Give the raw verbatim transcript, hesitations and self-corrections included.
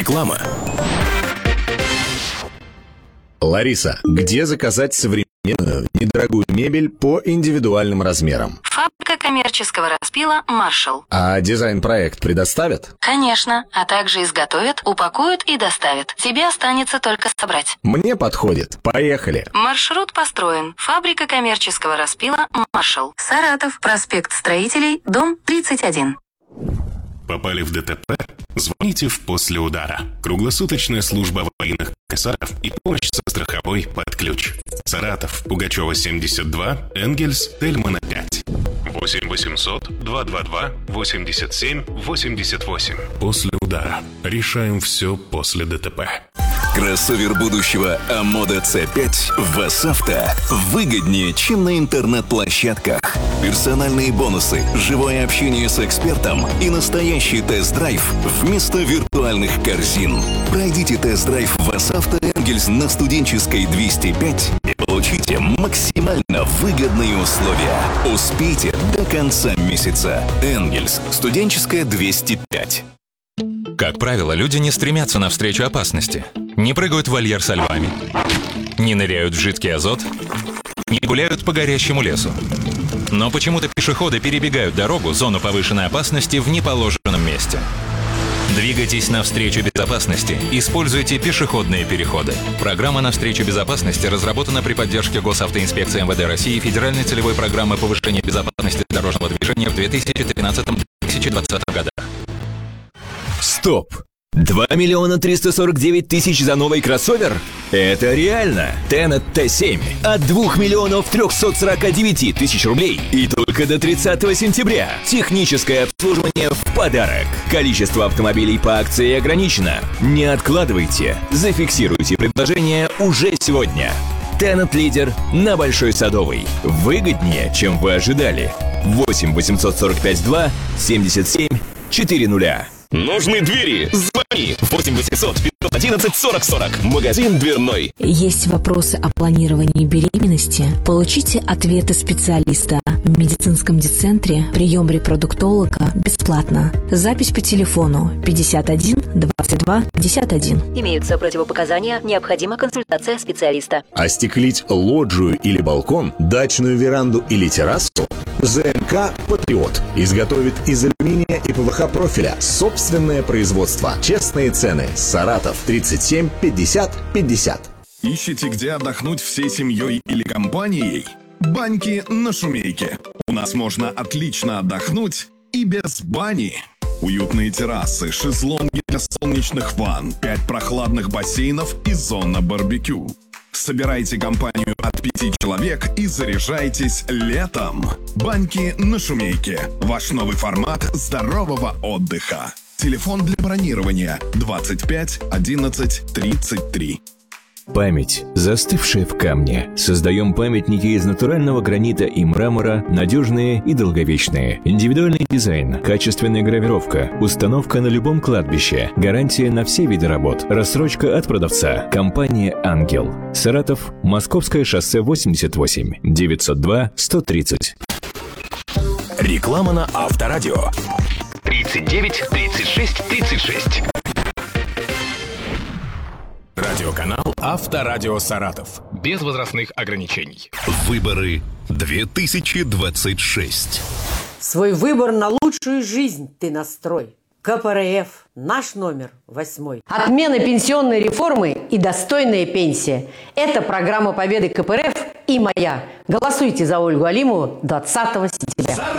Реклама. Лариса, где заказать современную, недорогую мебель по индивидуальным размерам? Фабрика коммерческого распила «Маршалл». А дизайн-проект предоставят? Конечно, а также изготовят, упакуют и доставят. Тебе останется только собрать. Мне подходит. Поехали. Маршрут построен. Фабрика коммерческого распила «Маршалл». Саратов, проспект Строителей, дом тридцать один. Попали в ДТП? Звоните в «После удара». Круглосуточная служба аварийных комиссаров и помощь со страховой под ключ. Саратов, Пугачева, семьдесят два, Энгельс, Тельмана, пять. восемь восемьсот два два два восемьдесят семь восемьдесят восемь. «После удара». Решаем все после ДТП. Кроссовер будущего Амода си пять в Васавто выгоднее, чем на интернет-площадках. Персональные бонусы, живое общение с экспертом и настоящий тест-драйв вместо виртуальных корзин. Пройдите тест-драйв в Васавто Энгельс на Студенческой двести пять и получите максимально выгодные условия. Успейте до конца месяца. Энгельс, Студенческая двести пять. Как правило, люди не стремятся навстречу опасности, не прыгают в вольер со львами, не ныряют в жидкий азот, не гуляют по горящему лесу. Но почему-то пешеходы перебегают дорогу, зону повышенной опасности, в неположенном месте. Двигайтесь навстречу безопасности, используйте пешеходные переходы. Программа «Навстречу безопасности» разработана при поддержке Госавтоинспекции эм вэ дэ России и Федеральной целевой программы повышения безопасности дорожного движения в две тысячи тринадцатом — две тысячи двадцатом годах. Стоп! два миллиона триста сорок девять тысяч за новый кроссовер? Это реально! Tenet ти семь от двух миллионов трехсот сорока девяти тысяч рублей и только до тридцатого сентября. Техническое обслуживание в подарок. Количество автомобилей по акции ограничено. Не откладывайте. Зафиксируйте предложение уже сегодня. Tenet лидер на Большой Садовой. Выгоднее, чем вы ожидали. восемь восемьсот сорок пять два семьдесят семь четыреста. Нужны двери? Звони! восемь восемьсот пятьсот одиннадцать сорок сорок. Магазин дверной. Есть вопросы о планировании беременности? Получите ответы специалиста. В медицинском дицентре прием репродуктолога бесплатно. Запись по телефону пятьдесят один двадцать два пятьдесят один. Имеются противопоказания, необходима консультация специалиста. Остеклить лоджию или балкон, дачную веранду или террасу? ЗМК «Патриот» изготовит из алюминия и ПВХ профиля. Собственное производство. Честные цены. Саратов, тридцать семь пятьдесят пятьдесят. Ищете, где отдохнуть всей семьей или компанией? Баньки на Шумейке. У нас можно отлично отдохнуть и без бани. Уютные террасы, шезлонги для солнечных ванн, пять прохладных бассейнов и зона барбекю. Собирайте компанию от пяти человек и заряжайтесь летом. Баньки на Шумейке. Ваш новый формат здорового отдыха. Телефон для бронирования двадцать пять одиннадцать тридцать три. Память, застывшая в камне. Создаем памятники из натурального гранита и мрамора, надежные и долговечные. Индивидуальный дизайн, качественная гравировка, установка на любом кладбище, гарантия на все виды работ, рассрочка от продавца. Компания «Ангел». Саратов, Московское шоссе восемьдесят восемь, девятьсот два сто тридцать. Реклама на Авторадио. тридцать девять тридцать шесть тридцать шесть. Радиоканал Авторадио Саратов. Без возрастных ограничений. Выборы две тысячи двадцать шесть. Свой выбор на лучшую жизнь ты настрой. ка пэ эр эф. Наш номер восьмой. Отмена пенсионной реформы и достойная пенсия. Это программа победы ка пэ эр эф и моя. Голосуйте за Ольгу Алимову двадцатого сентября.